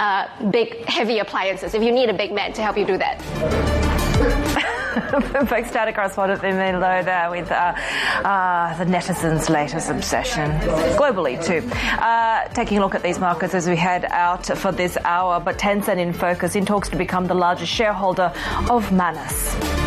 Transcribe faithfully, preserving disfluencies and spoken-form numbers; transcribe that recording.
uh, big, heavy appliances, if you need a big man to help you do that. Bloomberg Static correspondent Vivienne Loh there with uh, uh, the netizens' latest obsession, globally too. Uh, taking a look at these markets as we head out for this hour, but Tencent in focus in talks to become the largest shareholder of Manus.